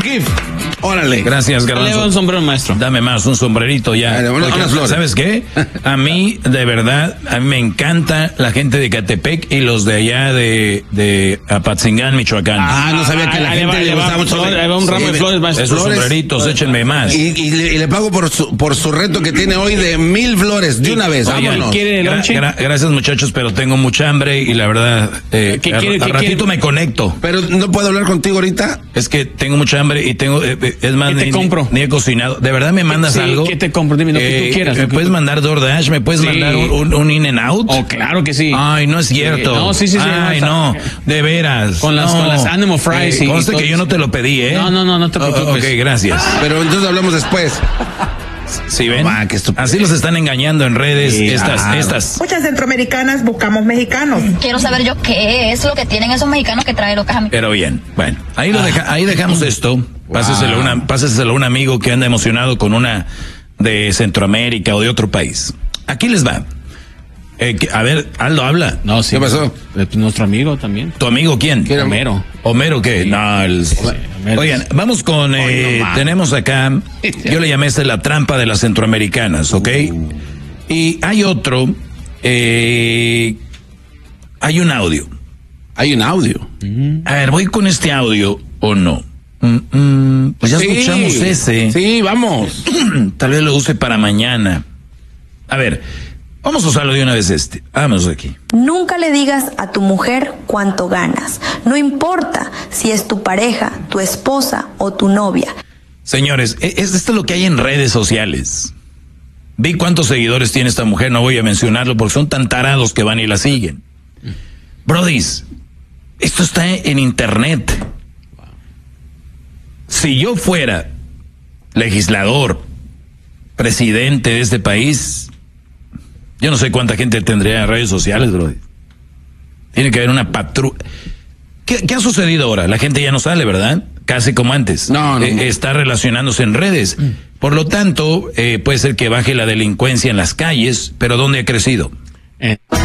gift. Órale. Gracias, Garbanzo. Le un sombrero, maestro. Dame más, un sombrerito ya. Porque, ¿sabes qué? A mí, de verdad, a mí me encanta la gente de Catepec y los de allá de Apatzingán, Michoacán. No sabía que a la gente le gustaba mucho. Un ramo de flores, maestro. Esos sombreritos, échenme más. Y le pago por su reto que tiene hoy de 1000 flores de una vez. Oigan, Vámonos. ¿quiere lonche? Gracias, muchachos, pero tengo mucha hambre y la verdad, a ratito me conecto. Pero no puedo hablar contigo ahorita. Es que tengo mucha hambre y tengo, es más, compro? Ni he cocinado. ¿De verdad me mandas algo? ¿Qué te compro? Dime lo que tú quieras. ¿Me puedes mandar DoorDash? ¿Me puedes mandar un In-N-Out? Oh, claro que sí. Ay, no es cierto. No, sí. Ay, no, de veras. Con las Animal Fries. Conste que yo no te lo pedí, ¿eh? No te preocupes. Ok, gracias. Pero entonces hablamos después. ¿Sí ven? Así los están engañando en redes estas. Muchas centroamericanas buscamos mexicanos. Quiero saber yo qué es lo que tienen esos mexicanos que traen locas a mí. Pero bien, bueno, ahí dejamos esto. Páseselo a un amigo que anda emocionado con una de Centroamérica o de otro país. Aquí les va. A ver, Aldo, habla. No, sí. ¿Qué pasó? Nuestro amigo también. ¿Tu amigo quién? Homero. ¿Homero qué? Sí. No, Homero. Oigan, vamos con... tenemos acá... Yo le llamé la trampa de las centroamericanas, ¿ok? Y hay otro... hay un audio. Hay un audio. A ver, ¿voy con este audio o no? Pues ya escuchamos ese. Sí, vamos. Tal vez lo use para mañana. A ver, vamos a usarlo de una vez Vamos aquí. Nunca le digas a tu mujer cuánto ganas. No importa si es tu pareja, tu esposa o tu novia. Señores, esto es lo que hay en redes sociales. Vi cuántos seguidores tiene esta mujer, no voy a mencionarlo porque son tan tarados que van y la siguen. Brodis, esto está en internet. Si yo fuera legislador, presidente de este país, yo no sé cuánta gente tendría en redes sociales, bro. Tiene que haber una patrulla. ¿Qué ha sucedido ahora? La gente ya no sale, ¿verdad? Casi como antes. No. Está relacionándose en redes. Por lo tanto, puede ser que baje la delincuencia en las calles, pero ¿dónde ha crecido?